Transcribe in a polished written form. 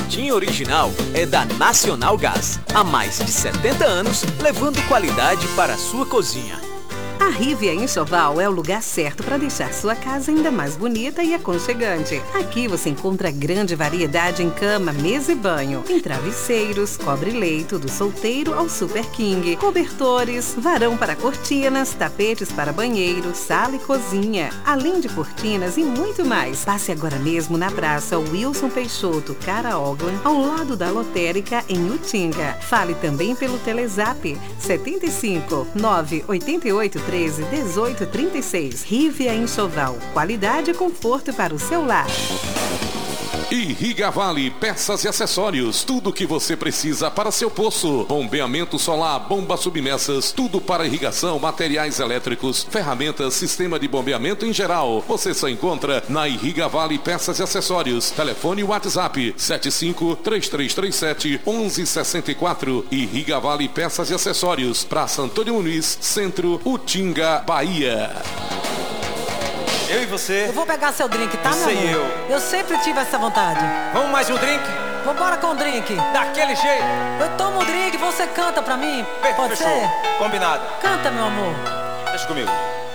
espetinho original é da Nacional Gás. Há mais de 70 anos, levando qualidade para a sua cozinha. A Rivia Enxoval é o lugar certo para deixar sua casa ainda mais bonita e aconchegante. Aqui você encontra grande variedade em cama, mesa e banho, em travesseiros, cobre-leito, do solteiro ao Super King, cobertores, varão para cortinas, tapetes para banheiro, sala e cozinha, além de cortinas e muito mais. Passe agora mesmo na Praça Wilson Peixoto, Caraoglan, ao lado da lotérica em Utinga. Fale também pelo Telezap 75 988 13 18 36. Rivia Enxoval. Qualidade e conforto para o seu lar. Irriga Vale, peças e acessórios, tudo o que você precisa para seu poço. Bombeamento solar, bombas submersas, tudo para irrigação, materiais elétricos, ferramentas, sistema de bombeamento em geral. Você só encontra na Irriga Vale Peças e Acessórios. Telefone WhatsApp 75-3337-1164. Irriga Vale Peças e Acessórios, Praça Antônio Muniz, Centro, Utinga, Bahia. Eu e você. Eu vou pegar seu drink, tá, Você meu amor? e eu. Eu sempre tive essa vontade. Vamos mais um drink? Vambora com o drink. Daquele jeito. Eu tomo um drink, você canta pra mim. Pode Fechou. ser? Combinado. Canta, meu amor. Deixa comigo.